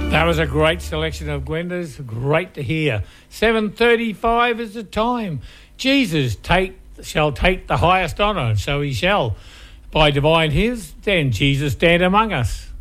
That was a great selection of Gwendas. Great to hear. 7:35 is the time. Jesus shall take the highest honour, and so he shall. By divine his, then Jesus stand among us.